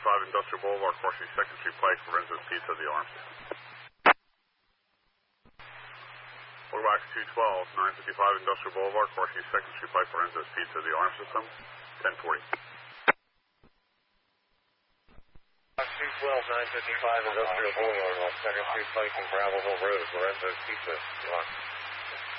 Industrial Boulevard, crossing 2nd Street Pike, Lorenzo's Pizza, the alarm system. Wax 212, 955 Industrial Boulevard, crossing 2nd Street Pike, Lorenzo's Pizza, the alarm system, 1040. 212, 955 Industrial Boulevard, off 2nd Street Pike and Gravel Hill Road, Lorenzo's Pizza, the alarm.